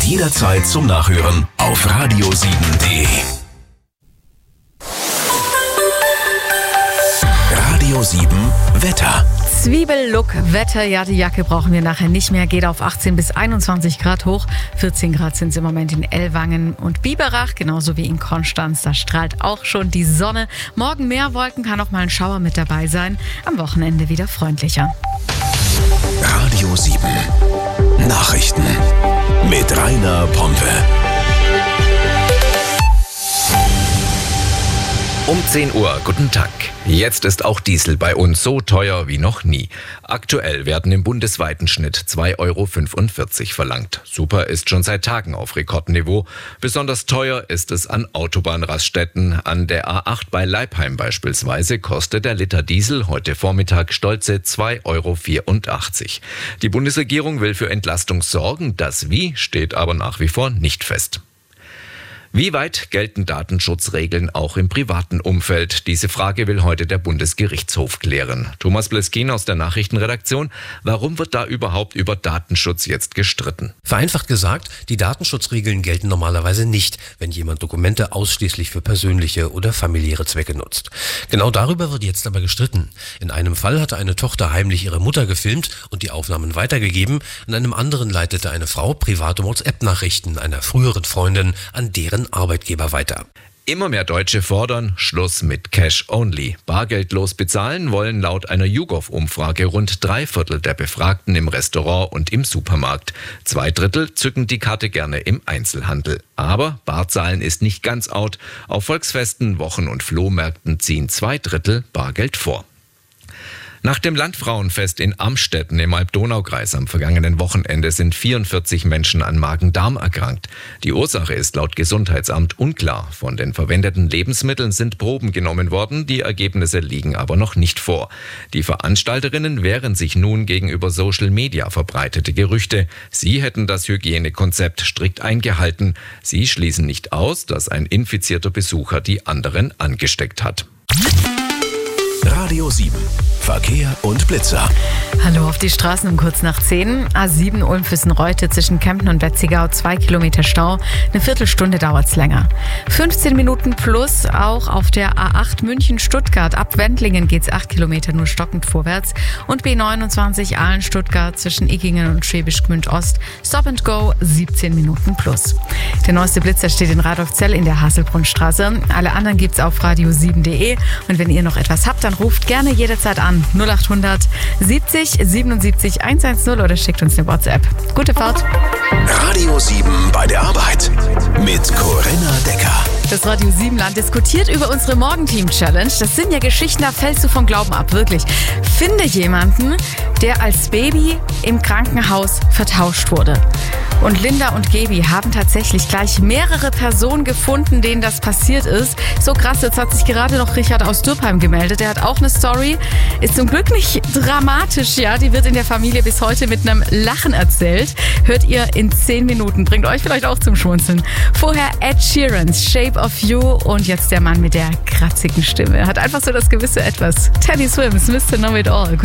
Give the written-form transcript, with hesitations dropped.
und jederzeit zum Nachhören auf radio7.de. Radio 7 Wetter. Zwiebellook Wetter, ja, die Jacke brauchen wir nachher nicht mehr, geht auf 18 bis 21 Grad hoch. 14 Grad sind es im Moment in Ellwangen und Biberach, genauso wie in Konstanz. Da strahlt auch schon die Sonne. Morgen mehr Wolken, kann auch mal ein Schauer mit dabei sein. Am Wochenende wieder freundlicher. Radio 7 Nachrichten mit Rainer Pompe. Um 10 Uhr, guten Tag. Jetzt ist auch Diesel bei uns so teuer wie noch nie. Aktuell werden im bundesweiten Schnitt 2,45 € verlangt. Super ist schon seit Tagen auf Rekordniveau. Besonders teuer ist es an Autobahnraststätten. An der A8 bei Leipheim beispielsweise kostet der Liter Diesel heute Vormittag stolze 2,84 €. Die Bundesregierung will für Entlastung sorgen. Das Wie steht aber nach wie vor nicht fest. Wie weit gelten Datenschutzregeln auch im privaten Umfeld? Diese Frage will heute der Bundesgerichtshof klären. Thomas Bleskin aus der Nachrichtenredaktion. Warum wird da überhaupt über Datenschutz jetzt gestritten? Vereinfacht gesagt, die Datenschutzregeln gelten normalerweise nicht, wenn jemand Dokumente ausschließlich für persönliche oder familiäre Zwecke nutzt. Genau darüber wird jetzt aber gestritten. In einem Fall hatte eine Tochter heimlich ihre Mutter gefilmt und die Aufnahmen weitergegeben. In einem anderen leitete eine Frau private WhatsApp-Nachrichten einer früheren Freundin an deren Arbeitgeber weiter. Immer mehr Deutsche fordern Schluss mit Cash Only. Bargeldlos bezahlen wollen laut einer YouGov-Umfrage rund 3/4 der Befragten im Restaurant und im Supermarkt. 2/3 zücken die Karte gerne im Einzelhandel. Aber Barzahlen ist nicht ganz out. Auf Volksfesten, Wochen- und Flohmärkten ziehen 2/3 Bargeld vor. Nach dem Landfrauenfest in Amstetten im Alb-Donau-Kreis am vergangenen Wochenende sind 44 Menschen an Magen-Darm erkrankt. Die Ursache ist laut Gesundheitsamt unklar. Von den verwendeten Lebensmitteln sind Proben genommen worden, die Ergebnisse liegen aber noch nicht vor. Die Veranstalterinnen wehren sich nun gegenüber Social-Media verbreitete Gerüchte. Sie hätten das Hygienekonzept strikt eingehalten. Sie schließen nicht aus, dass ein infizierter Besucher die anderen angesteckt hat. Radio 7 Verkehr und Blitzer. Hallo auf die Straßen um kurz nach 10. A7 Ulm-Füssen-Reute zwischen Kempten und Wetzigau, 2 Kilometer Stau. Eine Viertelstunde dauert's länger. 15 Minuten plus auch auf der A8 München-Stuttgart. Ab Wendlingen geht's 8 Kilometer nur stockend vorwärts. Und B29 Aalen-Stuttgart zwischen Iggingen und Schwäbisch Gmünd Ost. Stop and Go, 17 Minuten plus. Der neueste Blitzer steht in Radolfzell in der Haselbrunnstraße. Alle anderen gibt's auf radio7.de. Und wenn ihr noch etwas habt, dann ruft gerne jederzeit an. 0800 70 77 110 oder schickt uns eine WhatsApp. Gute Fahrt. Radio 7 bei der Arbeit mit Corinna Decker. Das Radio 7 Land diskutiert über unsere Morgenteam-Challenge. Das sind ja Geschichten, da fällst du vom Glauben ab, wirklich. Finde jemanden, der als Baby im Krankenhaus vertauscht wurde. Und Linda und Gebi haben tatsächlich gleich mehrere Personen gefunden, denen das passiert ist. So krass, jetzt hat sich gerade noch Richard aus Dürpheim gemeldet. Der hat auch eine Story. Ist zum Glück nicht dramatisch, ja. Die wird in der Familie bis heute mit einem Lachen erzählt. Hört ihr in 10 Minuten. Bringt euch vielleicht auch zum Schmunzeln. Vorher Ed Sheerans Shape of You und jetzt der Mann mit der kratzigen Stimme. Hat einfach so das gewisse Etwas. Teddy Swims, Mr. Know It All.